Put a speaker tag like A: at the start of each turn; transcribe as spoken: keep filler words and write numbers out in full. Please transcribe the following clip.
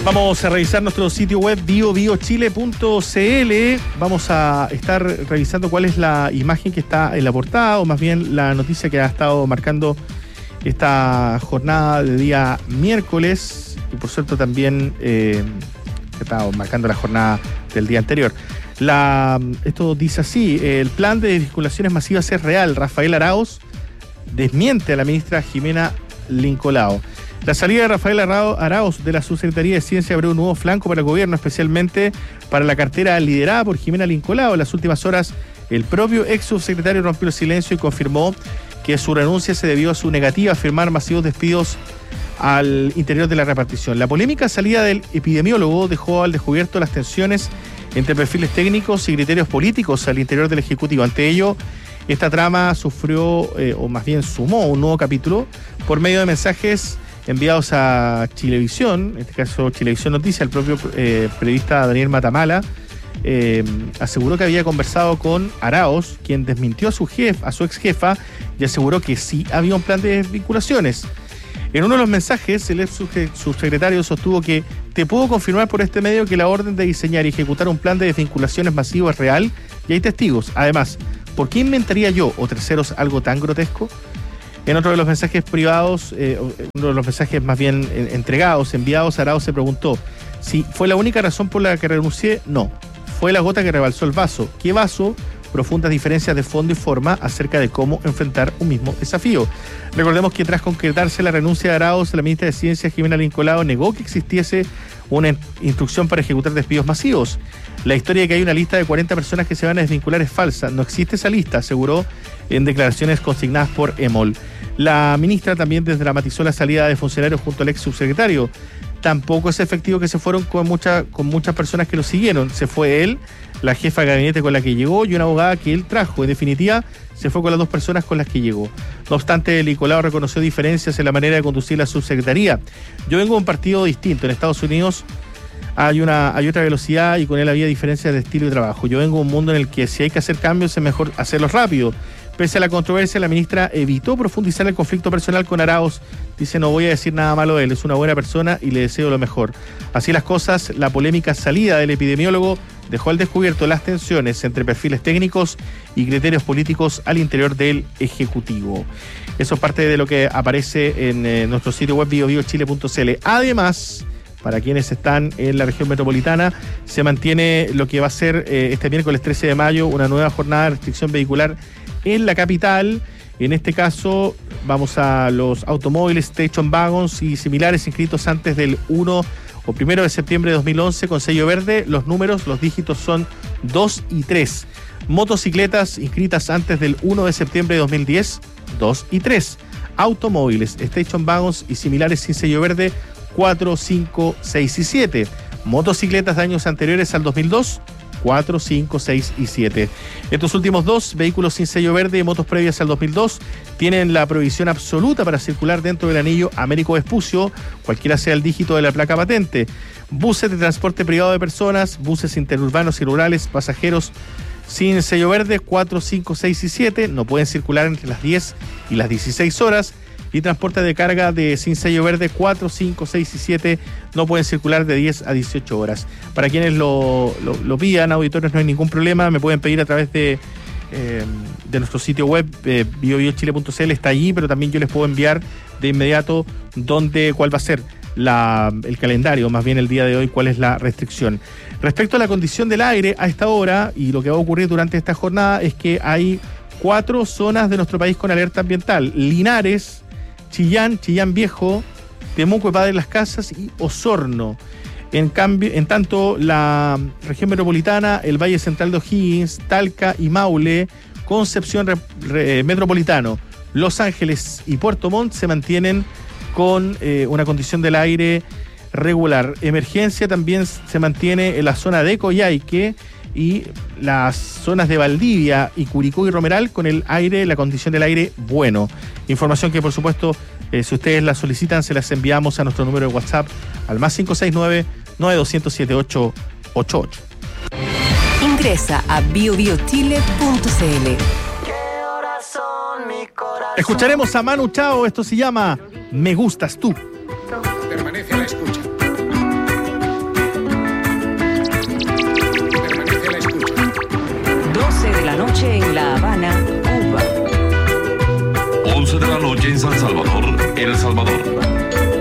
A: Vamos a revisar nuestro sitio web bio bio chile punto c l. Vamos a estar revisando cuál es la imagen que está en la portada, o más bien la noticia que ha estado marcando esta jornada de día miércoles, y por cierto también eh, que está marcando la jornada del día anterior. La, esto dice así: el plan de desvinculaciones masivas es real. Rafael Arauz desmiente a la ministra Jimena Lincolao. La salida de Rafael Arauz de la Subsecretaría de Ciencia abrió un nuevo flanco para el gobierno, especialmente para la cartera liderada por Jimena Lincolao. En las últimas horas, el propio ex subsecretario rompió el silencio y confirmó que su renuncia se debió a su negativa a firmar masivos despidos al interior de la repartición. La polémica salida del epidemiólogo dejó al descubierto las tensiones entre perfiles técnicos y criterios políticos al interior del Ejecutivo. Ante ello, esta trama sufrió, eh, o más bien sumó, un nuevo capítulo por medio de mensajes enviados a Chilevisión, en este caso Chilevisión Noticias. El propio eh, periodista Daniel Matamala eh, aseguró que había conversado con Arauz, quien desmintió a su jefa, a su ex jefa, y aseguró que sí había un plan de desvinculaciones. En uno de los mensajes, el ex subsecretario sostuvo que te puedo confirmar por este medio que la orden de diseñar y ejecutar un plan de desvinculaciones masivo es real y hay testigos. Además, ¿por qué inventaría yo o terceros algo tan grotesco? En otro de los mensajes privados, eh, uno de los mensajes más bien eh, entregados, enviados, Arauz se preguntó si fue la única razón por la que renuncié. No, fue la gota que rebalsó el vaso. ¿Qué vaso? Profundas diferencias de fondo y forma acerca de cómo enfrentar un mismo desafío. Recordemos que tras concretarse la renuncia de Arauz, la ministra de Ciencia, Jimena Lincolao, negó que existiese una instrucción para ejecutar despidos masivos. La historia de que hay una lista de cuarenta personas que se van a desvincular es falsa. No existe esa lista, aseguró en declaraciones consignadas por EMOL. La ministra también desdramatizó la salida de funcionarios junto al ex subsecretario. Tampoco es efectivo que se fueron con, mucha, con muchas personas que lo siguieron. Se fue él, la jefa de gabinete con la que llegó y una abogada que él trajo. En definitiva, se fue con las dos personas con las que llegó. No obstante, Lincolao reconoció diferencias en la manera de conducir la subsecretaría. Yo vengo de un partido distinto. En Estados Unidos hay, una, hay otra velocidad y con él había diferencias de estilo y trabajo. Yo vengo de un mundo en el que si hay que hacer cambios es mejor hacerlos rápido. Pese a la controversia, la ministra evitó profundizar el conflicto personal con Arauz. Dice, no voy a decir nada malo de él, es una buena persona y le deseo lo mejor. Así las cosas, la polémica salida del epidemiólogo dejó al descubierto las tensiones entre perfiles técnicos y criterios políticos al interior del Ejecutivo. Eso es parte de lo que aparece en eh, nuestro sitio web bio bio chile punto c l. Además, para quienes están en la región metropolitana, se mantiene lo que va a ser eh, este miércoles trece de mayo, una nueva jornada de restricción vehicular en la capital. En este caso, vamos a los automóviles, station wagons y similares inscritos antes del uno o primero de septiembre de dos mil once con sello verde. Los números, los dígitos son dos y tres. Motocicletas inscritas antes del uno de septiembre de dos mil diez, dos y tres. Automóviles, station wagons y similares sin sello verde, cuatro, cinco, seis y siete. Motocicletas de años anteriores al dos mil dos, cuatro, cinco, seis y siete. Estos últimos dos, vehículos sin sello verde y motos previas al dos mil dos, tienen la prohibición absoluta para circular dentro del anillo Américo Vespucio, cualquiera sea el dígito de la placa patente. Buses de transporte privado de personas, buses interurbanos y rurales, pasajeros sin sello verde, cuatro, cinco, seis y siete, no pueden circular entre las diez y las dieciséis horas. Y transporte de carga de sin sello verde cuatro, cinco, seis y siete no pueden circular de diez a dieciocho horas. Para quienes lo, lo, lo pidan, auditores, no hay ningún problema. Me pueden pedir a través de, eh, de nuestro sitio web, eh, bio bio chile punto c l, está allí, pero también yo les puedo enviar de inmediato dónde, cuál va a ser la, el calendario, más bien el día de hoy, cuál es la restricción. Respecto a la condición del aire, a esta hora, y lo que va a ocurrir durante esta jornada, es que hay cuatro zonas de nuestro país con alerta ambiental: Linares, Chillán, Chillán Viejo, Temuco y Padre Las Casas y Osorno. En cambio, en tanto, la región metropolitana, el Valle Central de O'Higgins, Talca y Maule, Concepción re, re, Metropolitano, Los Ángeles y Puerto Montt se mantienen con eh, una condición del aire regular. Emergencia también se mantiene en la zona de Coyhaique y las zonas de Valdivia y Curicó y Romeral con el aire, la condición del aire bueno. Información que, por supuesto, eh, si ustedes la solicitan, se las enviamos a nuestro número de WhatsApp al más cinco seis nueve, nueve dos cero siete ocho ocho ocho.
B: Ingresa a bio bio chile punto c l.
A: Escucharemos a Manu Chao, esto se llama Me Gustas Tú.
C: Permanece a la escucha.
B: noche en La Habana, Cuba.
C: once de la noche en San Salvador, El Salvador.